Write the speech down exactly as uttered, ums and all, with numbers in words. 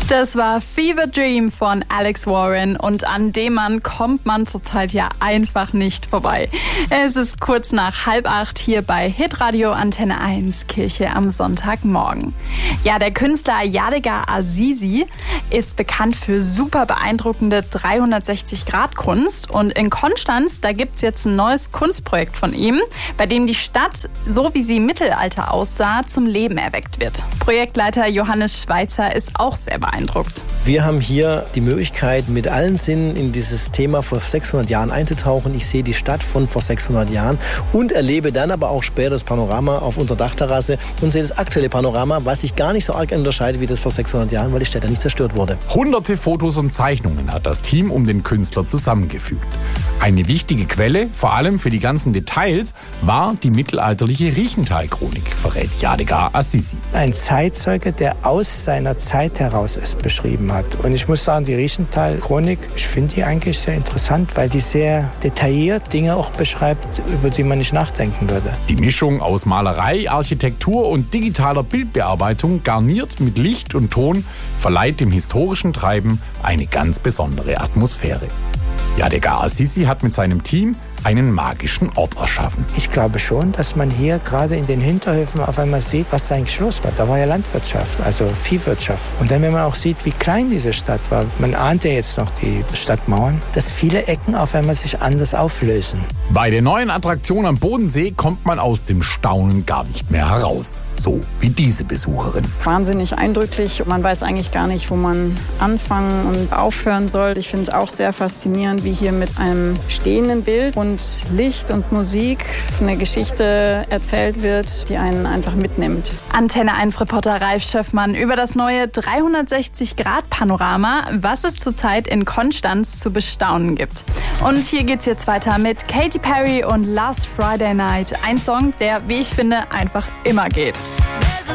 Das war Fever Dream von Alex Warren und an dem Mann kommt man zurzeit ja einfach nicht vorbei. Es ist kurz nach halb acht hier bei Hitradio Antenne eins, Kirche am Sonntagmorgen. Ja, der Künstler Yadigar Azizi ist bekannt für super beeindruckende dreihundertsechzig Grad Kunst und in Konstanz, da gibt's jetzt ein neues Kunstprojekt von ihm, bei dem die Stadt, so wie sie im Mittelalter aussah, zum Leben erweckt wird. Projektleiter Johannes Schweizer ist auch sehr beeindruckt. Wir haben hier die Möglichkeit, mit allen Sinnen in dieses Thema vor sechshundert Jahren einzutauchen. Ich sehe die Stadt von vor sechshundert Jahren und erlebe dann aber auch später das Panorama auf unserer Dachterrasse und sehe das aktuelle Panorama, was sich gar nicht so arg unterscheidet wie das vor sechshundert Jahren, weil die Stadt ja nicht zerstört wurde. Hunderte Fotos und Zeichnungen hat das Team um den Künstler zusammengefügt. Eine wichtige Quelle, vor allem für die ganzen Details, war die mittelalterliche Riechenthal-Chronik, verrät Yadigar Azizi. Ein Zeitzeuge, der aus seiner Zeit heraus es beschrieben hat. Und ich muss sagen, die Riechenthal-Chronik, ich finde die eigentlich sehr interessant, weil die sehr detailliert Dinge auch beschreibt, über die man nicht nachdenken würde. Die Mischung aus Malerei, Architektur und digitaler Bildbearbeitung, garniert mit Licht und Ton, verleiht dem historischen Treiben eine ganz besondere Atmosphäre. Yadigar Azizi hat mit seinem Team einen magischen Ort erschaffen. Ich glaube schon, dass man hier gerade in den Hinterhöfen auf einmal sieht, was da eigentlich los war. Da war ja Landwirtschaft, also Viehwirtschaft. Und dann, wenn man auch sieht, wie klein diese Stadt war, man ahnt ja jetzt noch die Stadtmauern, dass viele Ecken auf einmal sich anders auflösen. Bei der neuen Attraktion am Bodensee kommt man aus dem Staunen gar nicht mehr heraus. So wie diese Besucherin. Wahnsinnig eindrücklich. Man weiß eigentlich gar nicht, wo man anfangen und aufhören soll. Ich finde es auch sehr faszinierend, wie hier mit einem stehenden Bild und Licht und Musik eine Geschichte erzählt wird, die einen einfach mitnimmt. Antenne eins Reporter Ralf Schöffmann über das neue dreihundertsechzig Grad Panorama, was es zurzeit in Konstanz zu bestaunen gibt. Und hier geht's jetzt weiter mit Katy Perry und Last Friday Night. Ein Song, der, wie ich finde, einfach immer geht.